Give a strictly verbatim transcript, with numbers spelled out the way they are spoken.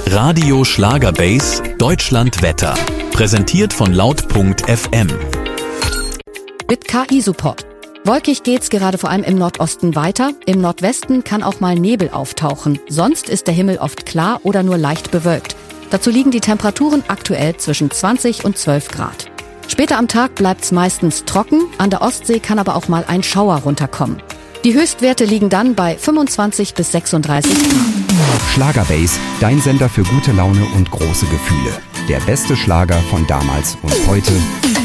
Radio Schlagerbase Deutschland Wetter. Präsentiert von laut punkt f m. Mit K I-Support. Wolkig geht's gerade vor allem im Nordosten weiter. Im Nordwesten kann auch mal Nebel auftauchen. Sonst ist der Himmel oft klar oder nur leicht bewölkt. Dazu liegen die Temperaturen aktuell zwischen zwanzig und zwölf Grad. Später am Tag bleibt's meistens trocken. An der Ostsee kann aber auch mal ein Schauer runterkommen. Die Höchstwerte liegen dann bei fünfundzwanzig bis sechsunddreißig Grad. Schlagerbase, dein Sender für gute Laune und große Gefühle. Der beste Schlager von damals und heute.